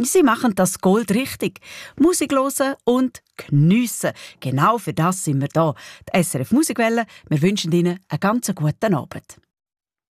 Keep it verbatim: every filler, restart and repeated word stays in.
Sie machen das Gold richtig. Musik hören und geniessen. Genau für das sind wir da. Die S R F Musikwelle. Wir wünschen Ihnen einen ganz guten Abend.